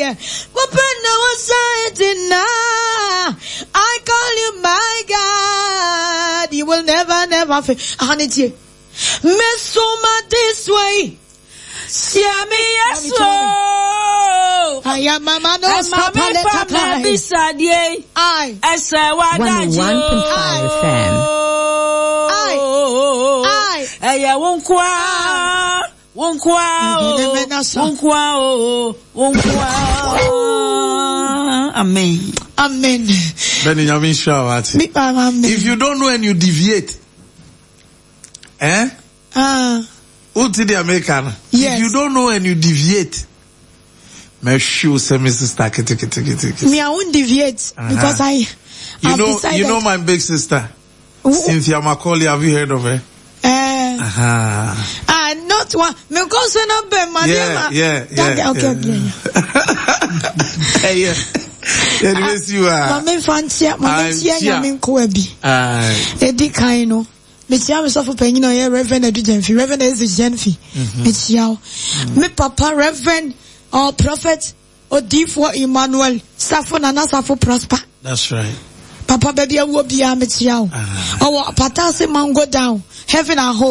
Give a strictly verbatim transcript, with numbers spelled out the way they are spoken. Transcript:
yeah. Wapenda wasaiti na. I call you my God. You will never, never fail. Ahanitie. Mesoma this way. Siami yeso. Aya mama no papa let papa bisadie. I. Ese wadaji. one oh one point five F M. I. I. Eya wonkwa. Wonkwa. Wonkwa. Wonkwa. Amen. Amen. If you don't know and you deviate, eh? Ah. Uti the American. Yes. If you don't know and you deviate, my shoe send me sister. Me, I won't deviate uh-huh. because I. You I've know, decided. you know my big sister, Ooh. Cynthia Macaulay. Have you heard of her? Uh, uh-huh. Ah, not one. Me go send up my Yeah, yeah, yeah. Okay, okay. Hey, yeah. Anyways, you are. Mama fancy, mama tia yamin koebi. Ah. Edi kaino. Me tia me suffer penny no yeah Reverend Edu Jenfi. Reverend is Jenfi. Me tia. Me papa Reverend or Prophet Odifo Emmanuel. Safo nana safo prosper. That's right. Papa baby I will be a me tia. Oh, pata se man go down. Heaven and hope.